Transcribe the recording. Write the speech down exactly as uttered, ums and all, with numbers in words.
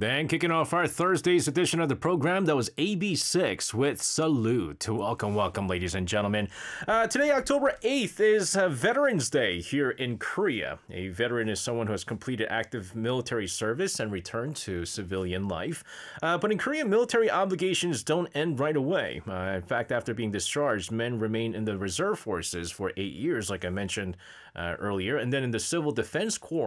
Then kicking off our Thursday's edition of the program, that was A B six with Salute. Welcome, welcome, ladies and gentlemen. Uh, today, October eighth, is uh, Veterans Day here in Korea. A veteran is someone who has completed active military service and returned to civilian life. Uh, but in Korea, military obligations don't end right away. Uh, in fact, after being discharged, men remain in the reserve forces for eight years, like I mentioned uh, earlier, and then in the Civil Defense Corps